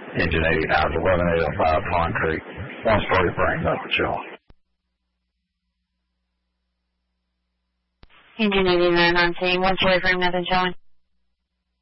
Engine 89 is 11805 Pond Creek. 1-story frame, nothing chill. Engine 89 on scene, 1-story frame, nothing showing.